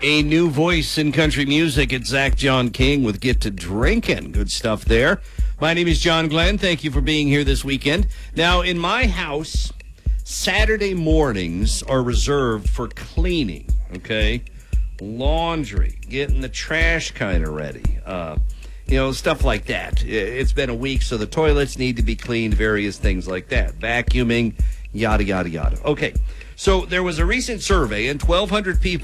A new voice in country music. It's Zach John King with Get to Drinking. Good stuff there. My name is John Glenn. Thank you for being here this weekend. Now, in my house, Saturday mornings are reserved for cleaning, okay? Laundry, getting the trash kind of ready, stuff like that. It's been a week, so the toilets need to be cleaned, various things like that. Vacuuming, yada, yada, yada. Okay, so there was a recent survey, and 1,200 people